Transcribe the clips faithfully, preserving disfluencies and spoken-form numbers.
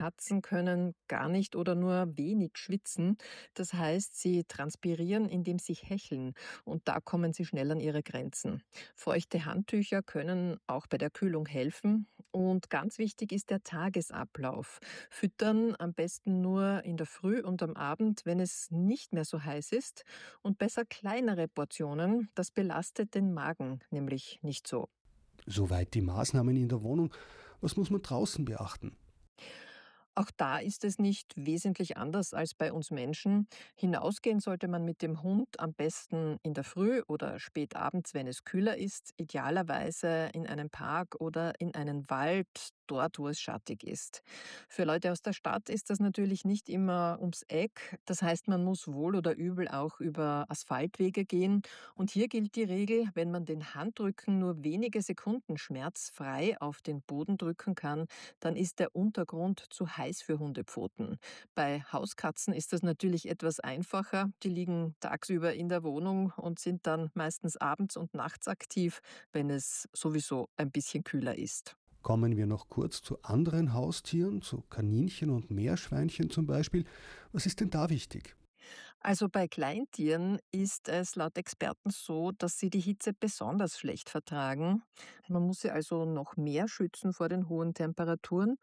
Katzen können gar nicht oder nur wenig schwitzen. Das heißt, sie transpirieren, indem sie hecheln. Und da kommen sie schnell an ihre Grenzen. Feuchte Handtücher können auch bei der Kühlung helfen. Und ganz wichtig ist der Tagesablauf. Füttern am besten nur in der Früh und am Abend, wenn es nicht mehr so heiß ist. Und besser kleinere Portionen. Das belastet den Magen nämlich nicht so. Soweit die Maßnahmen in der Wohnung. Was muss man draußen beachten? Auch da ist es nicht wesentlich anders als bei uns Menschen. Hinausgehen sollte man mit dem Hund am besten in der Früh oder spät abends, wenn es kühler ist, idealerweise in einem Park oder in einen Wald, dort, wo es schattig ist. Für Leute aus der Stadt ist das natürlich nicht immer ums Eck. Das heißt, man muss wohl oder übel auch über Asphaltwege gehen. Und hier gilt die Regel, wenn man den Handrücken nur wenige Sekunden schmerzfrei auf den Boden drücken kann, dann ist der Untergrund zu heiß für Hundepfoten. Bei Hauskatzen ist das natürlich etwas einfacher. Die liegen tagsüber in der Wohnung und sind dann meistens abends und nachts aktiv, wenn es sowieso ein bisschen kühler ist. Kommen wir noch kurz zu anderen Haustieren, zu Kaninchen und Meerschweinchen zum Beispiel. Was ist denn da wichtig? Also bei Kleintieren ist es laut Experten so, dass sie die Hitze besonders schlecht vertragen. Man muss sie also noch mehr schützen vor den hohen Temperaturen.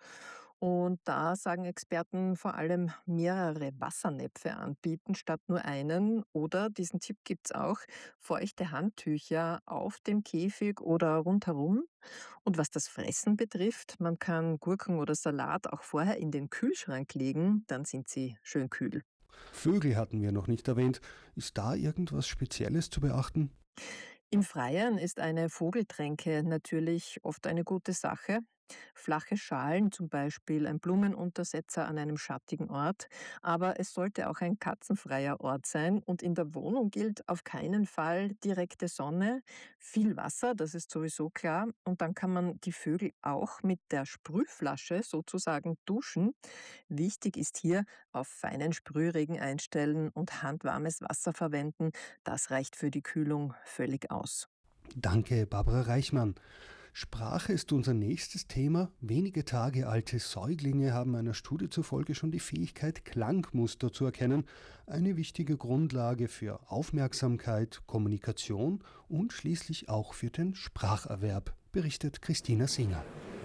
Und da sagen Experten vor allem mehrere Wassernäpfe anbieten statt nur einen. Oder, diesen Tipp gibt's auch, feuchte Handtücher auf dem Käfig oder rundherum. Und was das Fressen betrifft, man kann Gurken oder Salat auch vorher in den Kühlschrank legen, dann sind sie schön kühl. Vögel hatten wir noch nicht erwähnt. Ist da irgendwas Spezielles zu beachten? Im Freien ist eine Vogeltränke natürlich oft eine gute Sache. Flache Schalen, zum Beispiel ein Blumenuntersetzer an einem schattigen Ort. Aber es sollte auch ein katzenfreier Ort sein. Und in der Wohnung gilt auf keinen Fall direkte Sonne, viel Wasser, das ist sowieso klar. Und dann kann man die Vögel auch mit der Sprühflasche sozusagen duschen. Wichtig ist hier, auf feinen Sprühregen einstellen und handwarmes Wasser verwenden. Das reicht für die Kühlung völlig aus. Danke, Barbara Reichmann. Sprache ist unser nächstes Thema. Wenige Tage alte Säuglinge haben einer Studie zufolge schon die Fähigkeit, Klangmuster zu erkennen. Eine wichtige Grundlage für Aufmerksamkeit, Kommunikation und schließlich auch für den Spracherwerb, berichtet Christina Singer.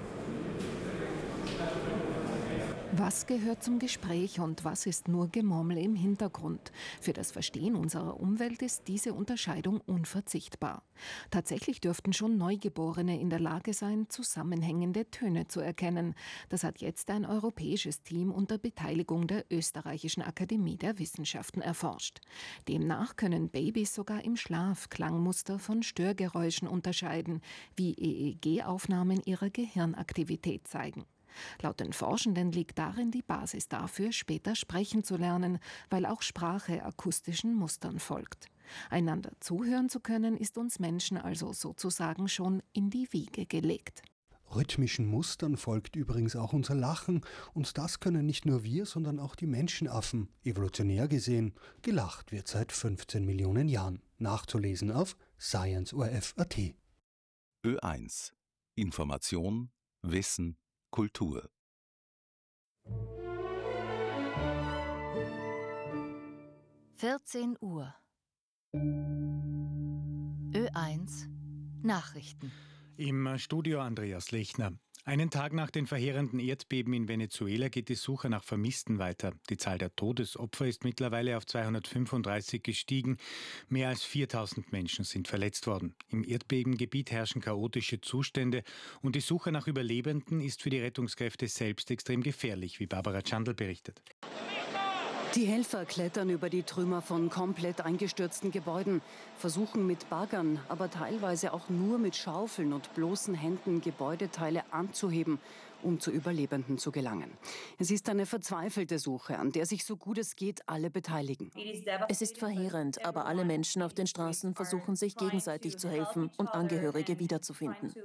Was gehört zum Gespräch und was ist nur Gemurmel im Hintergrund? Für das Verstehen unserer Umwelt ist diese Unterscheidung unverzichtbar. Tatsächlich dürften schon Neugeborene in der Lage sein, zusammenhängende Töne zu erkennen. Das hat jetzt ein europäisches Team unter Beteiligung der Österreichischen Akademie der Wissenschaften erforscht. Demnach können Babys sogar im Schlaf Klangmuster von Störgeräuschen unterscheiden, wie E E G-Aufnahmen ihrer Gehirnaktivität zeigen. Laut den Forschenden liegt darin die Basis dafür, später sprechen zu lernen, weil auch Sprache akustischen Mustern folgt. Einander zuhören zu können, ist uns Menschen also sozusagen schon in die Wiege gelegt. Rhythmischen Mustern folgt übrigens auch unser Lachen. Und das können nicht nur wir, sondern auch die Menschenaffen. Evolutionär gesehen, gelacht wird seit fünfzehn Millionen Jahren. Nachzulesen auf science O R F Punkt A T. Ö eins. Information, Wissen, Kultur. vierzehn Uhr. Ö eins Nachrichten. Im Studio Andreas Lechner. Einen Tag nach den verheerenden Erdbeben in Venezuela geht die Suche nach Vermissten weiter. Die Zahl der Todesopfer ist mittlerweile auf zweihundertfünfunddreißig gestiegen. Mehr als viertausend Menschen sind verletzt worden. Im Erdbebengebiet herrschen chaotische Zustände und die Suche nach Überlebenden ist für die Rettungskräfte selbst extrem gefährlich, wie Barbara Chandl berichtet. Die Helfer klettern über die Trümmer von komplett eingestürzten Gebäuden, versuchen mit Baggern, aber teilweise auch nur mit Schaufeln und bloßen Händen Gebäudeteile anzuheben, um zu Überlebenden zu gelangen. Es ist eine verzweifelte Suche, an der sich so gut es geht alle beteiligen. Es ist verheerend, aber alle Menschen auf den Straßen versuchen sich gegenseitig zu helfen und Angehörige wiederzufinden,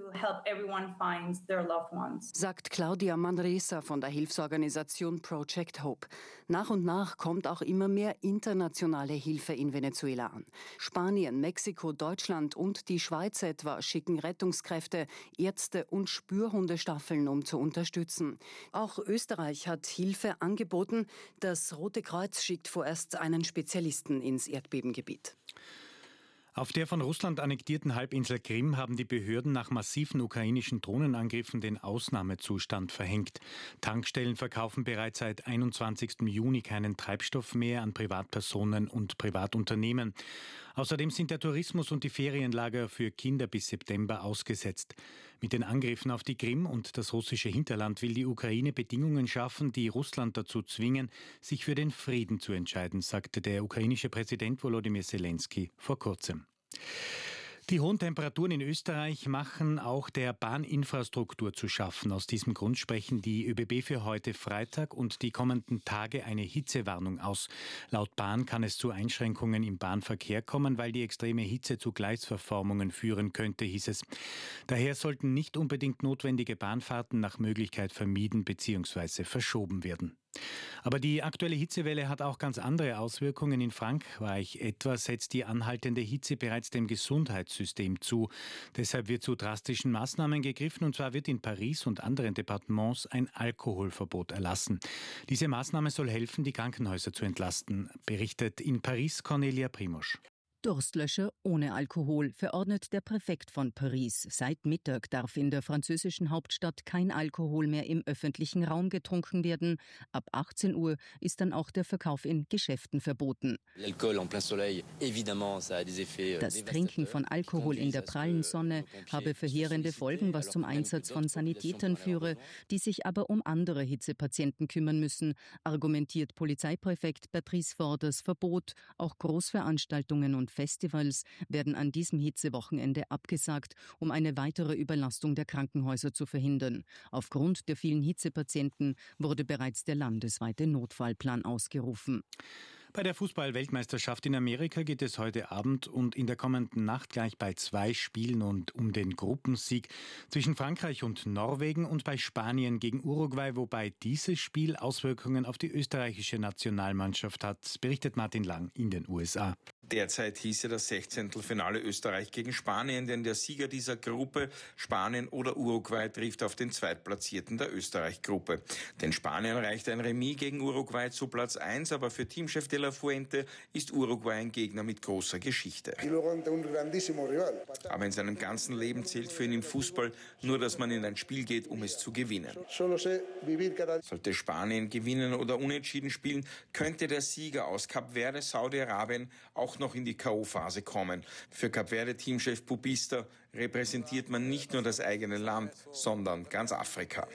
sagt Claudia Manresa von der Hilfsorganisation Project Hope. Nach und nach kommt auch immer mehr internationale Hilfe in Venezuela an. Spanien, Mexiko, Deutschland und die Schweiz etwa schicken Rettungskräfte, Ärzte und Spürhundestaffeln, um zu unterstützen. Auch Österreich hat Hilfe angeboten. Das Rote Kreuz schickt vorerst einen Spezialisten ins Erdbebengebiet. Auf der von Russland annektierten Halbinsel Krim haben die Behörden nach massiven ukrainischen Drohnenangriffen den Ausnahmezustand verhängt. Tankstellen verkaufen bereits seit einundzwanzigsten Juni keinen Treibstoff mehr an Privatpersonen und Privatunternehmen. Außerdem sind der Tourismus und die Ferienlager für Kinder bis September ausgesetzt. Mit den Angriffen auf die Krim und das russische Hinterland will die Ukraine Bedingungen schaffen, die Russland dazu zwingen, sich für den Frieden zu entscheiden, sagte der ukrainische Präsident Volodymyr Zelensky vor kurzem. Die hohen Temperaturen in Österreich machen auch der Bahninfrastruktur zu schaffen. Aus diesem Grund sprechen die ÖBB für heute Freitag und die kommenden Tage eine Hitzewarnung aus. Laut Bahn kann es zu Einschränkungen im Bahnverkehr kommen, weil die extreme Hitze zu Gleisverformungen führen könnte, hieß es. Daher sollten nicht unbedingt notwendige Bahnfahrten nach Möglichkeit vermieden bzw. verschoben werden. Aber die aktuelle Hitzewelle hat auch ganz andere Auswirkungen. In Frankreich etwa setzt die anhaltende Hitze bereits dem Gesundheitssystem zu. Deshalb wird zu drastischen Maßnahmen gegriffen, und zwar wird in Paris und anderen Departements ein Alkoholverbot erlassen. Diese Maßnahme soll helfen, die Krankenhäuser zu entlasten, berichtet in Paris Cornelia Primosch. Durstlöscher ohne Alkohol, verordnet der Präfekt von Paris. Seit Mittag darf in der französischen Hauptstadt kein Alkohol mehr im öffentlichen Raum getrunken werden. Ab achtzehn Uhr ist dann auch der Verkauf in Geschäften verboten. Das Trinken von Alkohol in der prallen Sonne habe verheerende Folgen, was zum Einsatz von Sanitätern führe, die sich aber um andere Hitzepatienten kümmern müssen, argumentiert Polizeipräfekt Patrice Faure das Verbot. Auch Großveranstaltungen und Festivals werden an diesem Hitzewochenende abgesagt, um eine weitere Überlastung der Krankenhäuser zu verhindern. Aufgrund der vielen Hitzepatienten wurde bereits der landesweite Notfallplan ausgerufen. Bei der Fußball-Weltmeisterschaft in Amerika geht es heute Abend und in der kommenden Nacht gleich bei zwei Spielen und um den Gruppensieg zwischen Frankreich und Norwegen und bei Spanien gegen Uruguay, wobei dieses Spiel Auswirkungen auf die österreichische Nationalmannschaft hat, berichtet Martin Lang in den U S A. Derzeit hieße das Sechzehntelfinale Österreich gegen Spanien, denn der Sieger dieser Gruppe, Spanien oder Uruguay, trifft auf den Zweitplatzierten der Österreich-Gruppe. Denn Spanien reicht ein Remis gegen Uruguay zu Platz eins, aber für Teamchef de la Fuente ist Uruguay ein Gegner mit großer Geschichte. Aber in seinem ganzen Leben zählt für ihn im Fußball nur, dass man in ein Spiel geht, um es zu gewinnen. Sollte Spanien gewinnen oder unentschieden spielen, könnte der Sieger aus Kap Verde, Saudi-Arabien, auch noch in die K O-Phase kommen. Für Kap Verde-Teamchef Pupista repräsentiert man nicht nur das eigene Land, sondern ganz Afrika.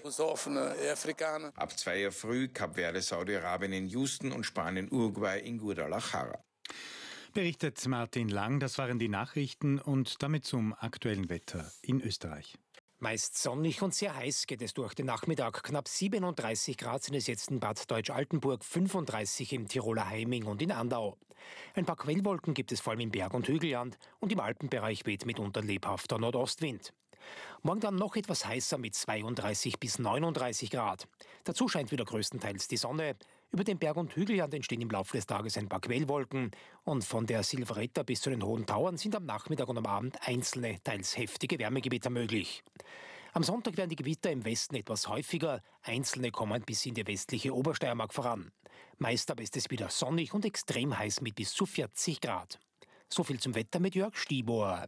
Ab zwei Uhr früh Kap Verde, Saudi-Arabien in Houston und Spanien, Uruguay in Guadalajara. Berichtet Martin Lang, das waren die Nachrichten und damit zum aktuellen Wetter in Österreich. Meist sonnig und sehr heiß geht es durch den Nachmittag. Knapp siebenunddreißig Grad sind es jetzt in Bad Deutsch-Altenburg, fünfunddreißig im Tiroler Heiming und in Andau. Ein paar Quellwolken gibt es vor allem im Berg- und Hügelland und im Alpenbereich weht mitunter lebhafter Nordostwind. Morgen dann noch etwas heißer mit zweiunddreißig bis neununddreißig Grad. Dazu scheint wieder größtenteils die Sonne. Über den Berg- und Hügelland entstehen im Laufe des Tages ein paar Quellwolken. Und von der Silvretta bis zu den Hohen Tauern sind am Nachmittag und am Abend einzelne, teils heftige Wärmegewitter möglich. Am Sonntag werden die Gewitter im Westen etwas häufiger. Einzelne kommen bis in die westliche Obersteiermark voran. Meist aber ist es wieder sonnig und extrem heiß mit bis zu vierzig Grad. So viel zum Wetter mit Jörg Stieber.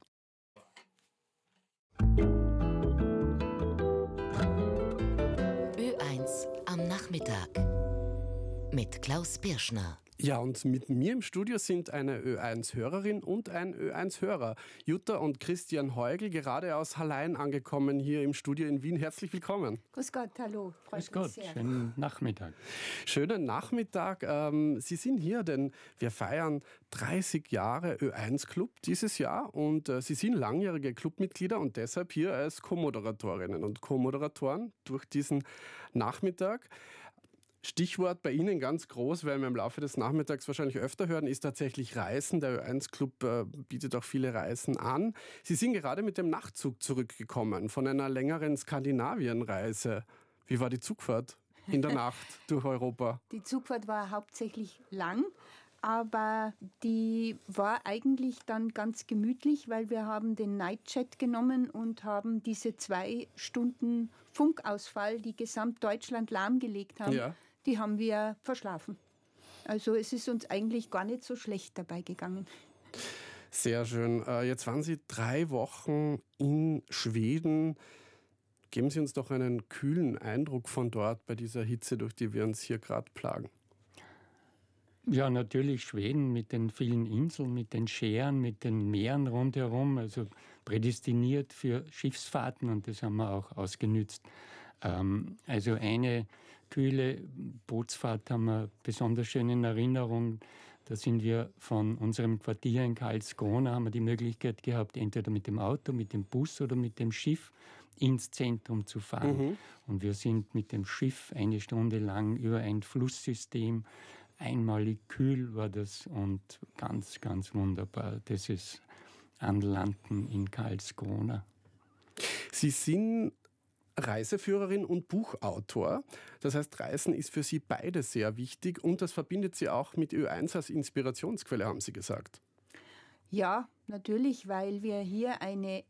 Ö eins am Nachmittag mit Klaus Birschner. Ja, und mit mir im Studio sind eine Ö eins Hörerin und ein Ö eins Hörer. Jutta und Christian Heugel, gerade aus Hallein angekommen hier im Studio in Wien. Herzlich willkommen. Grüß Gott, hallo. Freut Grüß Gott, sehr. schönen Nachmittag. Schönen Nachmittag. Ähm, Sie sind hier, denn wir feiern dreißig Jahre Ö eins Club dieses Jahr und äh, Sie sind langjährige Clubmitglieder und deshalb hier als Co-Moderatorinnen und Co-Moderatoren durch diesen Nachmittag. Stichwort bei Ihnen ganz groß, werden wir im Laufe des Nachmittags wahrscheinlich öfter hören, ist tatsächlich Reisen. Der Ö eins Club äh, bietet auch viele Reisen an. Sie sind gerade mit dem Nachtzug zurückgekommen von einer längeren Skandinavienreise. Wie war die Zugfahrt in der Nacht durch Europa? Die Zugfahrt war hauptsächlich lang, aber die war eigentlich dann ganz gemütlich, weil wir haben den Nightjet genommen und haben diese zwei Stunden Funkausfall, die Gesamtdeutschland lahmgelegt haben, ja. die haben wir verschlafen. Also es ist uns eigentlich gar nicht so schlecht dabei gegangen. Sehr schön. Jetzt waren Sie drei Wochen in Schweden. Geben Sie uns doch einen kühlen Eindruck von dort bei dieser Hitze, durch die wir uns hier gerade plagen. Ja, natürlich Schweden mit den vielen Inseln, mit den Schären, mit den Meeren rundherum, also prädestiniert für Schiffsfahrten und das haben wir auch ausgenützt. Ähm, also eine kühle Bootsfahrt haben wir besonders schön in Erinnerung. Da sind wir von unserem Quartier in Karlskrona, haben wir die Möglichkeit gehabt, entweder mit dem Auto, mit dem Bus oder mit dem Schiff ins Zentrum zu fahren. Mhm. Und wir sind mit dem Schiff eine Stunde lang über ein Flusssystem, einmalig kühl war das und ganz, ganz wunderbar. Das ist Anlanden in Karlskrona. Sie sind Reiseführerin und Buchautor. Das heißt, Reisen ist für Sie beide sehr wichtig und das verbindet Sie auch mit Ö eins als Inspirationsquelle, haben Sie gesagt. Ja, natürlich, weil wir hier eine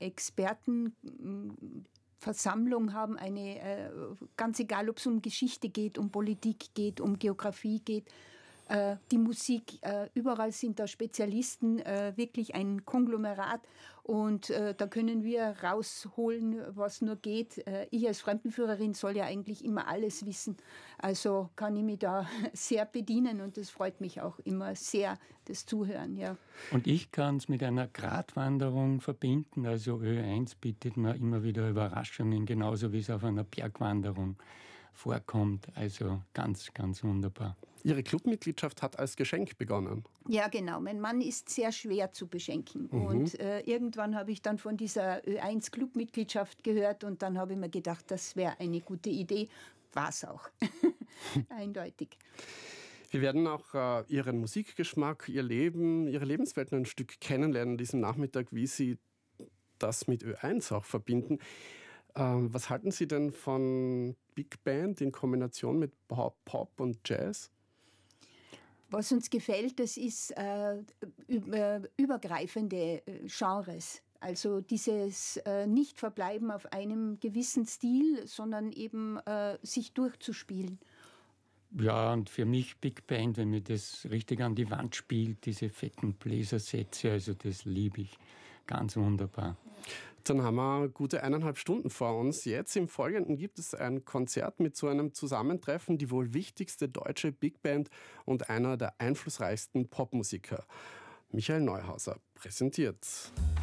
Expertenversammlung haben, eine, äh, ganz egal, ob es um Geschichte geht, um Politik geht, um Geografie geht, äh, die Musik, äh, überall sind da Spezialisten, äh, wirklich ein Konglomerat und äh, da können wir rausholen, was nur geht. Äh, ich als Fremdenführerin soll ja eigentlich immer alles wissen, also kann ich mich da sehr bedienen und das freut mich auch immer sehr, das Zuhören. Ja. Und ich kann es mit einer Gratwanderung verbinden, also Ö eins bietet mir immer wieder Überraschungen, genauso wie es auf einer Bergwanderung vorkommt, also ganz, ganz wunderbar. Ihre Clubmitgliedschaft hat als Geschenk begonnen. Ja, genau. Mein Mann ist sehr schwer zu beschenken. Mhm. Und äh, irgendwann habe ich dann von dieser Ö eins Clubmitgliedschaft gehört und dann habe ich mir gedacht, das wäre eine gute Idee. War es auch. Eindeutig. Wir werden auch äh, Ihren Musikgeschmack, Ihr Leben, Ihre Lebenswelt ein Stück kennenlernen an diesem Nachmittag, wie Sie das mit Ö eins auch verbinden. Ähm, was halten Sie denn von Big Band in Kombination mit Pop und Jazz? Was uns gefällt, das ist äh, über, übergreifende Genres. Also dieses äh, Nicht-Verbleiben auf einem gewissen Stil, sondern eben äh, sich durchzuspielen. Ja, und für mich Big Band, wenn mir das richtig an die Wand spielt, diese fetten Bläsersätze, also das liebe ich. Ganz wunderbar. Dann haben wir gute eineinhalb Stunden vor uns. Jetzt im Folgenden gibt es ein Konzert mit so einem Zusammentreffen, die wohl wichtigste deutsche Big Band und einer der einflussreichsten Popmusiker. Michael Neuhauser präsentiert.